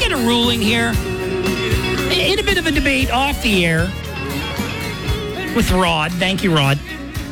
get a ruling here? In a bit of a debate off the air with Rod. Thank you, Rod.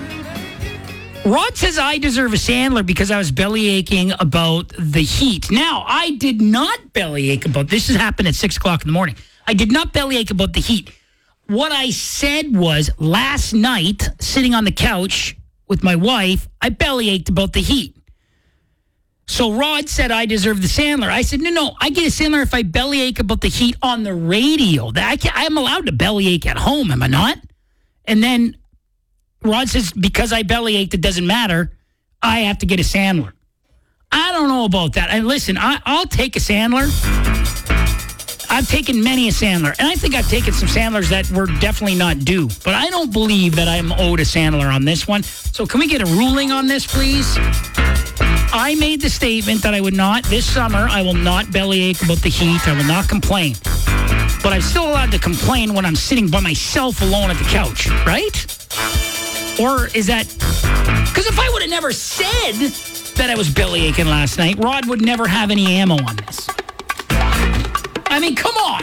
Rod says I deserve a Sandler because I was belly aching about the heat. Now, I did not belly ache about this. Has happened at 6 o'clock in the morning. I did not belly ache about the heat. What I said was last night, sitting on the couch with my wife, I belly ached about the heat. So Rod said I deserve the Sandler. I said, no, I get a Sandler if I belly ache about the heat on the radio. I'm allowed to belly ache at home, am I not? And then Rod says, because I belly ached, it doesn't matter. I have to get a Sandler. I don't know about that. And listen, I'll take a Sandler. I've taken many a Sandler. And I think I've taken some Sandlers that were definitely not due. But I don't believe that I'm owed a Sandler on this one. So can we get a ruling on this, please? I made the statement that I would not, this summer, I will not belly ache about the heat. I will not complain. But I'm still allowed to complain when I'm sitting by myself alone at the couch, right? Or is that... Because if I would have never said that I was belly aching last night, Rod would never have any ammo on this. I mean, come on.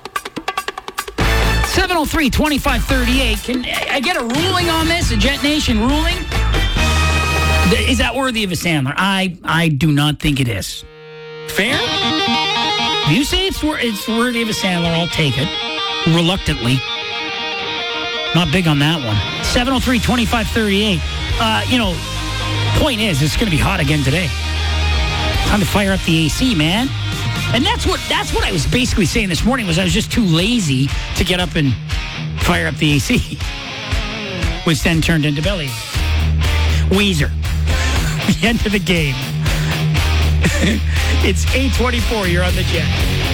703-2538. Can I get a ruling on this? A Jet Nation ruling? Is that worthy of a Sandler? I do not think it is. Fair? If you say it's worthy of a Sandler, I'll take it. Reluctantly. Not big on that one. 703-2538. Point is, it's going to be hot again today. Time to fire up the AC, man. And that's what I was basically saying this morning was I was just too lazy to get up and fire up the AC. Which then turned into belly. Weezer. The end of the game. It's 8:24. You're on the Jet.